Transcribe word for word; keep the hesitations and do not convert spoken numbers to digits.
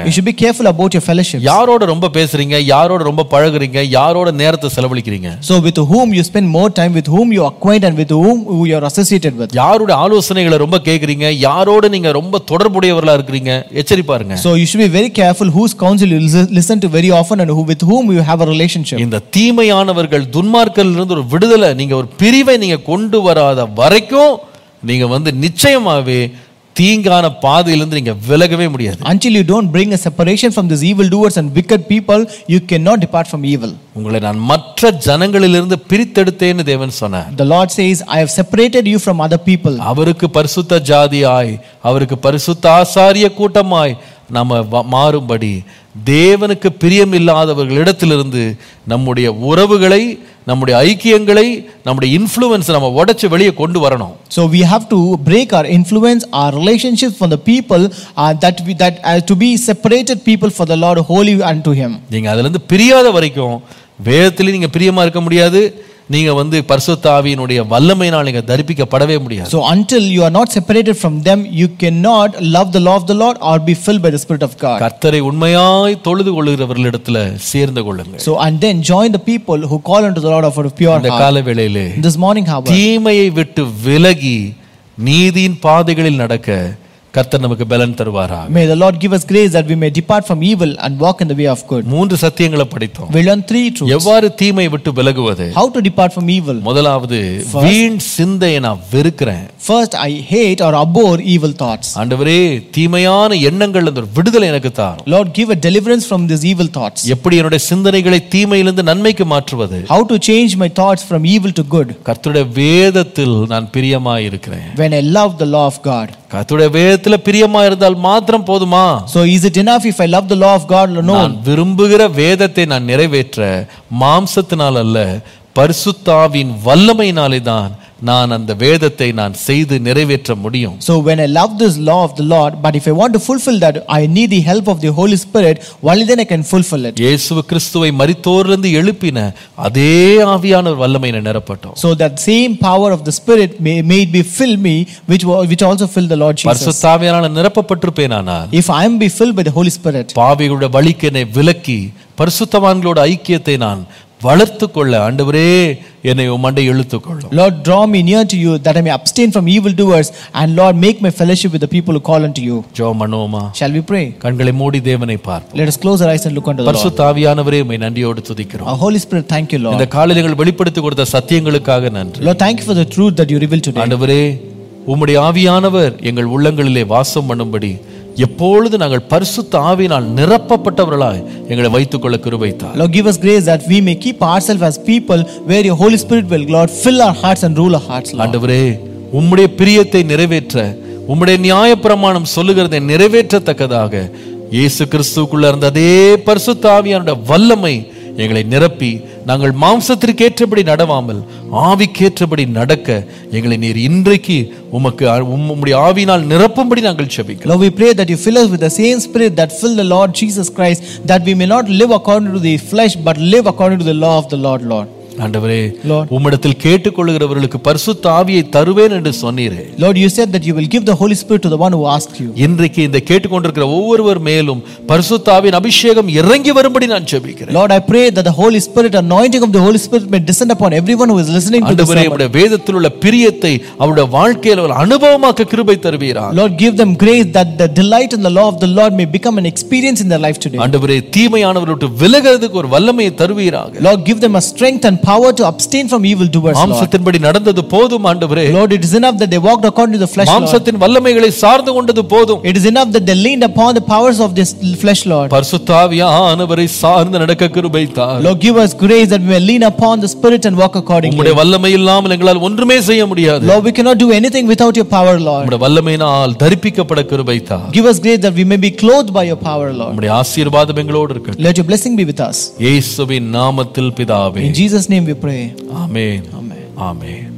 You should be careful about your fellowship. யாரோட ரொம்ப பேசுறீங்க, யாரோட ரொம்ப பழகுறீங்க, யாரோட நேரத்தை செலவழிக்கிறீங்க? So with whom you spend more time, with whom you acquaint and with whom you are associated with. யாரோட ஆலோசனைகளை ரொம்ப கேக்குறீங்க, யாரோட நீங்க ரொம்ப தொடர்புடையவர்களா இருக்கீங்க? எச்சரிப்பா இருங்க. So you should be very careful whose counsel you listen to very often and who with whom you have a relationship. இந்த தீமையானவர்கள் துன்மார்க்கரிலிருந்து ஒரு விடுதலை, நீங்க ஒரு பிரிவை நீங்க கொண்டு வராத வரைக்கும் நீங்க வந்து நிச்சயமாவே தீங்கான பாதையிலிருந்து நீங்க விலகவே முடியாது. Until you don't bring a separation from these evil doers and wicked people, you cannot depart from evil. உங்களை நான் மற்ற ஜனங்களிலிருந்து பிரித்தெடுத்தேன்னு தேவன் சொன்னார். The Lord says, I have separated you from other people. அவருக்கு பரிசுத்த ஜாதியாய், அவருக்கு பரிசுத்த ஆசாரிய கூட்டமாய் நம்ம மாறும்படி தேவனுக்கு பிரியம் இல்லாதவர்களிடத்திலிருந்து நம்முடைய உறவுகளை, நம்முடைய ஐக்கியங்களை, நம்முடைய இன்ஃப்ளூயன்ஸ் நம்ம உடைச்சு வெளியே கொண்டு வரணும். So we have to break our influence, our relationships from the people uh, that we that uh, to be separated people for the Lord holy unto him. நீங்க அதில இருந்து பிரியாத வரைக்கும் வேதத்திலே நீங்க பிரியமா இருக்க முடியாது. நீங்க வந்து பரிசுத்த ஆவியினுடைய வல்லமையினால் நீங்க தரிப்பிக்கப்படவே முடியாது. So until you are not separated from them, you cannot love the law of the Lord or be filled by the Spirit of God. கர்த்தரை உண்மையாய் தொழுது கொள்ளுகிறவர்களிடத்திலே சேர்ந்து கொள்ளுங்கள். So and then join the people who call unto the Lord of a pure heart. இந்த கால வேளையிலே This morning, however, தீமையை விட்டு விலகி நீதியின் பாதைகளில் நடக்க கர்த்தர் நமக்கு பலன் தருவாராக. May the Lord give us grace that we may depart from evil and walk in the way of good. மூன்று சத்தியங்களை படித்தோம். We learned three truths. எவ்வாறு தீமை விட்டு விலகுவது? How to depart from evil? முதலாவது, வீண் சிந்தையை நான் வெறுக்கிறேன். First, I hate or abhor evil thoughts. ஆண்டவரே, தீமையான எண்ணங்கள்ல இருந்து விடுதலை எனக்கு தாரும். Lord, give a deliverance from these evil thoughts. எப்படி என்னுடைய சிந்தனைகளை தீமையிலிருந்து நன்மைக்கு மாற்றுவது? How to change my thoughts from evil to good? கர்த்தருடைய வேதத்தில் நான் பிரியமாய் இருக்கிறேன். When I love the law of God. கர்த்தருடைய வேதத்துல பிரியமா இருந்தால் மாத்திரம் போதுமா? So is it enough if I love the law of God alone? நான் விரும்புகிற வேதத்தை நான் நிறைவேற்ற மாம்சத்தினால் அல்ல, பரிசுத்த ஆவியின் வல்லமையினாலே தான் நான் அந்த வேதத்தை நான் செய்து நிறைவேற்ற முடியும். So when I love this law of the Lord, but if I want to fulfill that, I need the help of the Holy Spirit. Only then I can fulfill it. இயேசு கிறிஸ்துவை மரித்தோரிலிருந்து எழுப்பின அதே ஆவியானவர் வல்லமையினால் நிரப்பட்டோம். So that same power of the Spirit may made me fill me, which which also filled the Lord Jesus. பரிசுத்த ஆவியானவர் நிரப்பப்பட்டிருப்பேனானால், if I am be filled by the Holy Spirit, பாவிகளுடைய வழிக்கு என்னை விலக்கி பரிசுத்தவான்களோட ஐக்கியத்தை நான் வளர்த்துக் கொள்ள ஆண்டவரே என்னை உம்மண்டை இழுத்துக் கொள்ளும். Lord, draw me near to you that I may abstain from evil doers, and Lord, make my fellowship with the people who call unto you. ஜெபம் பண்ணுவோமா? Shall we pray? கண்களை மூடி தேவனை பார்ப்போம். Let us close our eyes and look unto the Lord. பரிசுத்த ஆவியானவரே, உம்மை நன்றியோடு துதிக்கிறோம். Our Holy Spirit, thank you, Lord. இந்த காலையில் நீங்கள் வெளிப்படுத்தி கொடுத்த சத்தியங்களுக்காக நன்றி. Lord, thank you for the truth that you revealed today. ஆண்டவரே, உம்முடைய ஆவியானவர் எங்கள் உள்ளங்களிலே வாசம் பண்ணும்படி எப்பொழுது நாங்கள் பரிசுத்த ஆவியினால் நிரப்பப்பட்டவர்களாய் எங்களை வைத்துக் கொள்ள கிருபை தாரும். Lord, give us grace that we may keep ourselves as people where your Holy Spirit will, Lord, fill our hearts and rule our hearts, Lord. ஆண்டவரே, உம்முடைய பிரியத்தை நிறைவேற்ற, உம்முடைய நியாயப்பிரமாணம் சொல்லுகிறதை நிறைவேற்றத்தக்கதாக இயேசு கிறிஸ்துவுக்குள்ள இருந்த அதே பரிசுத்த ஆவியானுடைய வல்லமை எங்களை நிரப்பி நாங்கள் மாம்சத்திற்கு ஏற்றபடி நடவாமல் ஆவிக்கேற்றபடி நடக்க எங்களை நீர் இன்றைக்கு உமக்கு உம்முடைய ஆவியினால் நிரப்பும்படி நாங்கள் ஜெபிக்கிறோம். Lord, we pray that you fill us with the same spirit that filled the Lord Jesus Christ, that we may not live according to the flesh but live according to the law of the Lord, Lord. ஆண்டவரே, உம்மிடத்தில் கேட்டுக்கொள்கிறவர்களுக்கு பரிசுத்த ஆவியை தருவேன் என்று சொன்னீரே. Lord, you said that you will give the Holy Spirit to the one who asks you. இன்றைக்கு இந்த கேட்டுக்கொண்டிருக்கிற ஒவ்வொருவர் மேலும் பரிசுத்த ஆவியின் அபிஷேகம் இறங்கி வரும்படி நான் ஜெபிக்கிறேன். Lord, I pray that the Holy Spirit, anointing of the Holy Spirit may descend upon everyone who is listening to this sermon. ஆண்டவரே, உம்முடைய வேதத்தில் உள்ள பிரியத்தை அவருடைய வாழ்க்கையில் அனுபவமாக்க கிருபை தருவீராக. Lord, give them grace that the delight in the law of the Lord may become an experience in their life today. ஆண்டவரே, தீமையானவர்களை விட்டு விலகுறதுக்கு ஒரு வல்லமையை தருவீராக. Lord, give them a strength and power to abstain from evil doers, Lord. மாம்சத்தின்படி நடந்தது போதும் ஆண்டவரே. Lord, it is enough that they walked according to the flesh, Lord. மாம்சத்தின் வல்லமைகளை சார்ந்து கொண்டது போதும். It is enough that they leaned upon the powers of this flesh, Lord. பரிசுத்த ஆவியானவரை சார்ந்து நடக்க கிருபை தாரும். Lord, give us grace that we may lean upon the Spirit and walk accordingly. உம்முடைய வல்லமை இல்லாமல் எங்களால் ஒன்றுமே செய்ய முடியாது. Lord, we cannot do anything without your power, Lord. உம்முடைய வல்லமையினால் தரிப்பிக்கப்பட கிருபை தாரும். Give us grace that we may be clothed by your power, Lord. உம்முடைய ஆசீர்வாதம் எங்களோடு இருக்கட்டும். Let your blessing be with us. இயேசுவின் நாமத்தில் பிதாவே. In Jesus' name we pray. Amen. Amen. Amen.